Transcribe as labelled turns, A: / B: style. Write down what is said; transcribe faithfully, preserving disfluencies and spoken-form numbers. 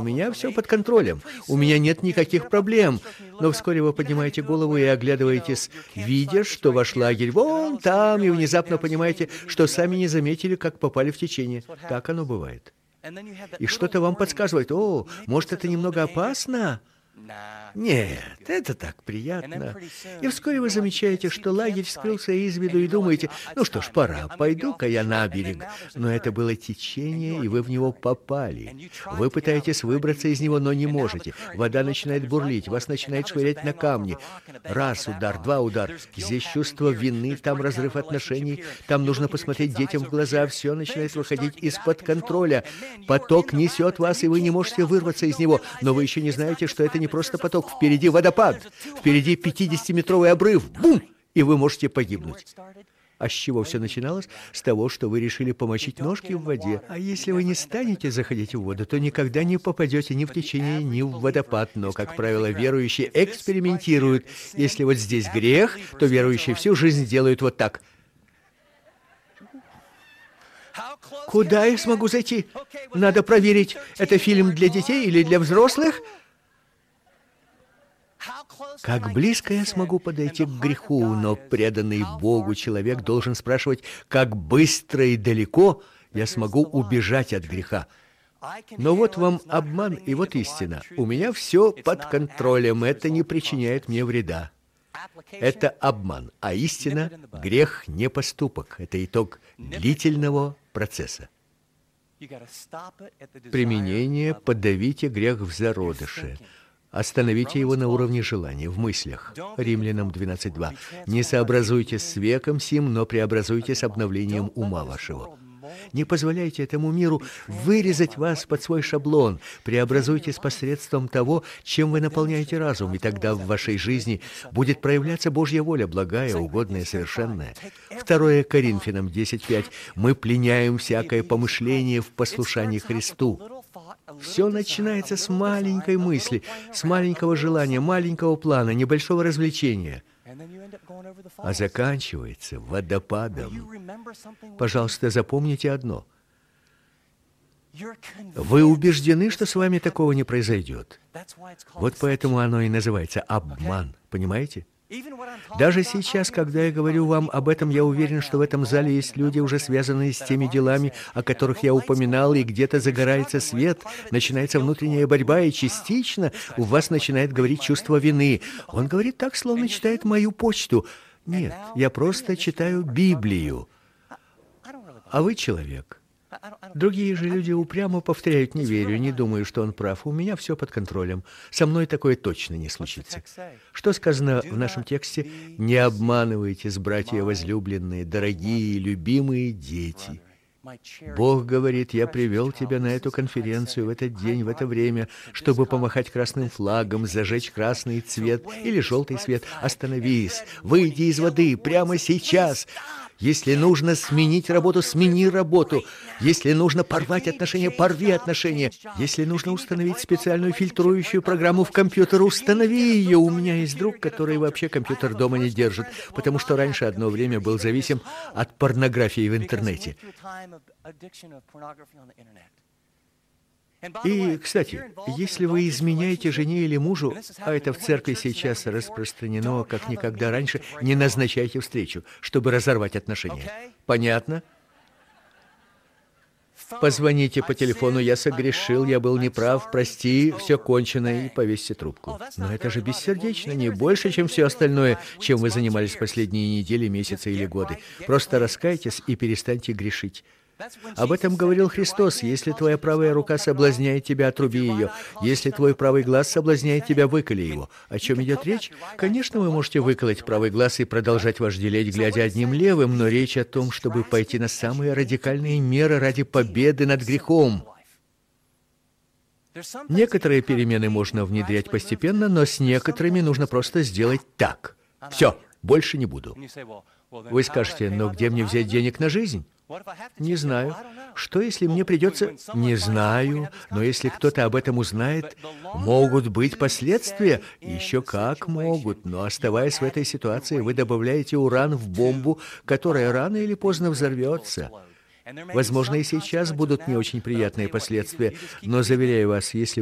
A: у меня все под контролем, у меня нет никаких проблем. Но вскоре вы поднимаете голову и оглядываетесь, видя, что ваш лагерь вон там, и внезапно понимаете, что сами не заметили, как попали в течение. Так оно бывает. И что-то вам подсказывает: о, может, это немного опасно? Нет, это так приятно. И вскоре вы замечаете, что лагерь скрылся из виду, и думаете: ну что ж, пора, пойду-ка я на берег. Но это было течение, и вы в него попали. Вы пытаетесь выбраться из него, но не можете. Вода начинает бурлить, вас начинает швырять на камни. Раз удар, два удар. Здесь чувство вины, там разрыв отношений, там нужно посмотреть детям в глаза, все начинает выходить из-под контроля. Поток несет вас, и вы не можете вырваться из него, но вы еще не знаете, что это не просто поток, впереди водопад, впереди пятидесятиметровый обрыв, бум, и вы можете погибнуть. А с чего все начиналось? С того, что вы решили помочить ножки в воде. А если вы не станете заходить в воду, то никогда не попадете ни в течение, ни в водопад. Но, как правило, верующие экспериментируют. Если вот здесь грех, то верующие всю жизнь делают вот так. Куда я смогу зайти? Надо проверить, это фильм для детей или для взрослых? Как близко я смогу подойти к греху, но преданный Богу человек должен спрашивать, как быстро и далеко я смогу убежать от греха. Но вот вам обман, и вот истина. У меня все под контролем, это не причиняет мне вреда. Это обман, а истина — грех, не поступок. Это итог длительного процесса. Применение: подавите грех в зародыше. Остановите его на уровне желания, в мыслях. Римлянам двенадцать два. Не сообразуйтесь с веком сим, но преобразуйтесь обновлением ума вашего. Не позволяйте этому миру вырезать вас под свой шаблон. Преобразуйтесь посредством того, чем вы наполняете разум, и тогда в вашей жизни будет проявляться Божья воля, благая, угодная, совершенная. Второе Коринфянам десять пять. Мы пленяем всякое помышление в послушании Христу. Все начинается с маленькой мысли, с маленького желания, маленького плана, небольшого развлечения, а заканчивается водопадом. Пожалуйста, запомните одно. Вы убеждены, что с вами такого не произойдет. Вот поэтому оно и называется обман, понимаете? Даже сейчас, когда я говорю вам об этом, я уверен, что в этом зале есть люди, уже связанные с теми делами, о которых я упоминал, и где-то загорается свет, начинается внутренняя борьба, и частично у вас начинает говорить чувство вины. Он говорит так, словно читает мою почту. Нет, я просто читаю Библию. А вы человек. Другие же люди упрямо повторяют: не верю, не думаю, что он прав, у меня все под контролем. Со мной такое точно не случится. Что сказано в нашем тексте? Не обманывайтесь, братья возлюбленные, дорогие, любимые дети. Бог говорит: я привел тебя на эту конференцию в этот день, в это время, чтобы помахать красным флагом, зажечь красный цвет или желтый свет. Остановись, выйди из воды прямо сейчас. Если нужно сменить работу, смени работу. Если нужно порвать отношения, порви отношения. Если нужно установить специальную фильтрующую программу в компьютер, установи ее. У меня есть друг, который вообще компьютер дома не держит, потому что раньше одно время был зависим от порнографии в интернете. И, кстати, если вы изменяете жене или мужу, а это в церкви сейчас распространено как никогда раньше, не назначайте встречу, чтобы разорвать отношения. Понятно? Позвоните по телефону: я согрешил, я был неправ, прости, все кончено, и повесьте трубку. Но это же бессердечно, не больше, чем все остальное, чем вы занимались последние недели, месяцы или годы. Просто раскайтесь и перестаньте грешить. Об этом говорил Христос: если твоя правая рука соблазняет тебя, отруби ее. Если твой правый глаз соблазняет тебя, выколи его. О чем идет речь? Конечно, вы можете выколоть правый глаз и продолжать вожделеть, глядя одним левым, но речь о том, чтобы пойти на самые радикальные меры ради победы над грехом. Некоторые перемены можно внедрять постепенно, но с некоторыми нужно просто сделать так. Все, больше не буду. Вы скажете: но где мне взять денег на жизнь? Не знаю. Что, если мне придется? Не знаю. Но если кто-то об этом узнает, могут быть последствия. Еще как могут. Но оставаясь в этой ситуации, вы добавляете уран в бомбу, которая рано или поздно взорвется. Возможно, и сейчас будут не очень приятные последствия, но, заверяю вас, если